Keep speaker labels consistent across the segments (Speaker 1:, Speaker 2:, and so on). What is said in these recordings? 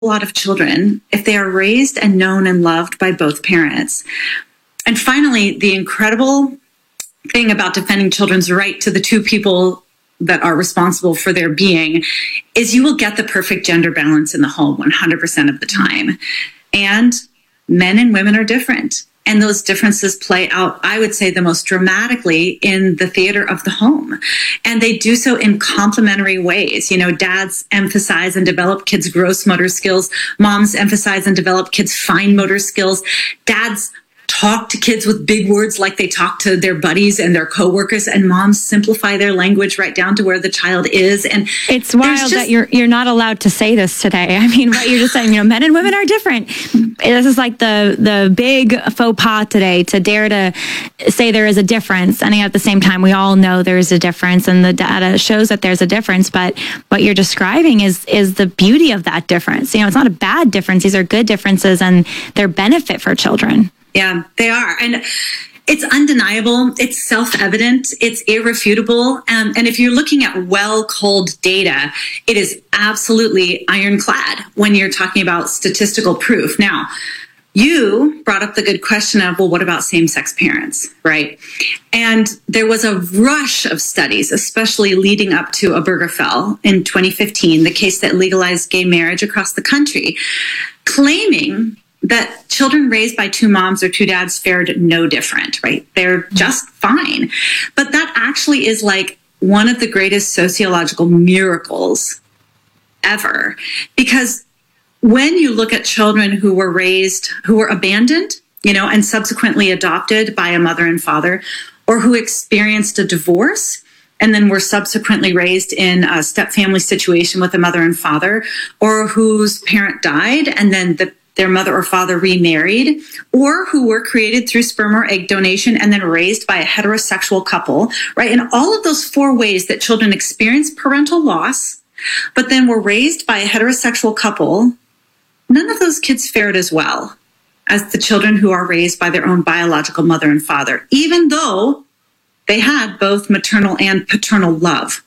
Speaker 1: lot of children if they are raised and known and loved by both parents. And finally, the incredible thing about defending children's right to the two people that are responsible for their being is you will get the perfect gender balance in the home 100% of the time. And men and women are different. And those differences play out, I would say, the most dramatically in the theater of the home. And they do so in complementary ways. You know, dads emphasize and develop kids' gross motor skills. Moms emphasize and develop kids' fine motor skills. Dads talk to kids with big words like they talk to their buddies and their coworkers, and moms simplify their language right down to where the child is. And
Speaker 2: it's wild that you're not allowed to say this today. I mean, what you're just saying, you know, men and women are different. This is like the big faux pas today, to dare to say there is a difference. And at the same time, we all know there is a difference, and the data shows that there's a difference. But what you're describing is the beauty of that difference. You know, it's not a bad difference. These are good differences, and they're benefit for children.
Speaker 1: Yeah, they are. And it's undeniable. It's self-evident. It's irrefutable. And if you're looking at well-culled data, it is absolutely ironclad when you're talking about statistical proof. Now, you brought up the good question of, well, what about same-sex parents, right? And there was a rush of studies, especially leading up to Obergefell in 2015, the case that legalized gay marriage across the country, claiming that children raised by two moms or two dads fared no different, right? They're just fine. But that actually is like one of the greatest sociological miracles ever. Because when you look at children who were abandoned, you know, and subsequently adopted by a mother and father, or who experienced a divorce and then were subsequently raised in a step-family situation with a mother and father, or whose parent died and then their mother or father remarried, or who were created through sperm or egg donation and then raised by a heterosexual couple, right? In all of those four ways that children experience parental loss, but then were raised by a heterosexual couple, none of those kids fared as well as the children who are raised by their own biological mother and father, even though they had both maternal and paternal love.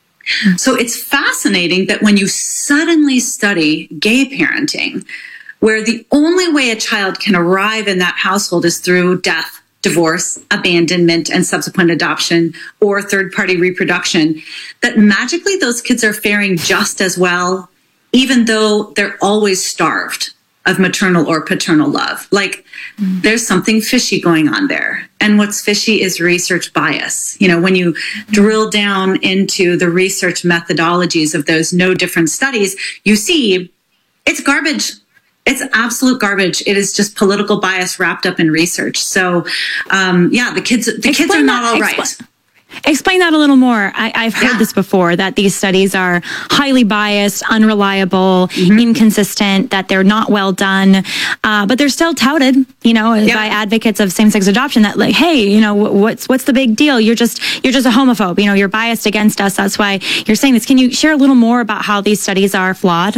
Speaker 1: So it's fascinating that when you suddenly study gay parenting, where the only way a child can arrive in that household is through death, divorce, abandonment, and subsequent adoption or third-party reproduction, that magically those kids are faring just as well, even though they're always starved of maternal or paternal love. Like, there's something fishy going on there. And what's fishy is research bias. You know, when you drill down into the research methodologies of those no different studies, you see it's garbage. It's absolute garbage. It is just political bias wrapped up in research. So, the kids are not all right.
Speaker 2: Explain that a little more. I've heard this before, that these studies are highly biased, unreliable, inconsistent, that they're not well done, but they're still touted, you know, by advocates of same-sex adoption, that like, hey, you know, what's the big deal? You're just a homophobe. You know, you're biased against us. That's why you're saying this. Can you share a little more about how these studies are flawed?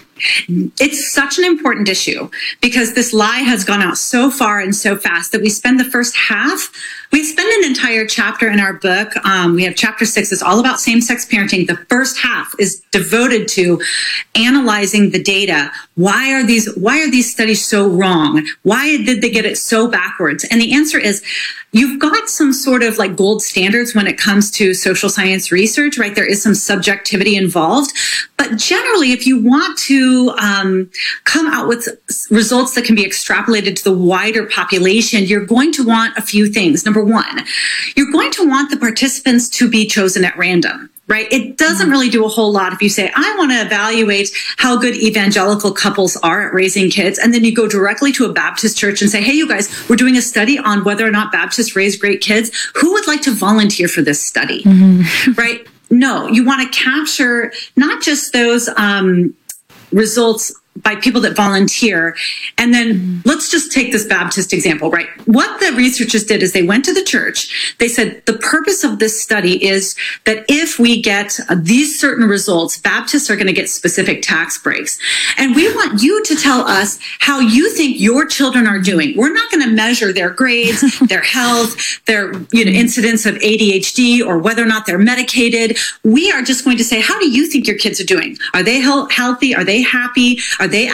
Speaker 1: It's such an important issue because this lie has gone out so far and so fast that we spend the first half. We spend an entire chapter in our book. We have chapter 6. It's all about same-sex parenting. The first half is devoted to analyzing the data. Why are these studies so wrong? Why did they get it so backwards? And the answer is, you've got some sort of like gold standards when it comes to social science research, right? There is some subjectivity involved. But generally, if you want to come out with results that can be extrapolated to the wider population, you're going to want a few things. Number one, you're going to want the participants to be chosen at random, right? It doesn't really do a whole lot if you say, I want to evaluate how good evangelical couples are at raising kids. And then you go directly to a Baptist church and say, hey, you guys, we're doing a study on whether or not Baptists raise great kids. Who would like to volunteer for this study, right? No, you want to capture not just those results by people that volunteer. And then let's just take this Baptist example, right? What the researchers did is they went to the church. They said, the purpose of this study is that if we get these certain results, Baptists are going to get specific tax breaks. And we want you to tell us how you think your children are doing. We're not going to measure their grades, their health, their incidence of ADHD, or whether or not they're medicated. We are just going to say, how do you think your kids are doing? Are they healthy? Are they happy? Are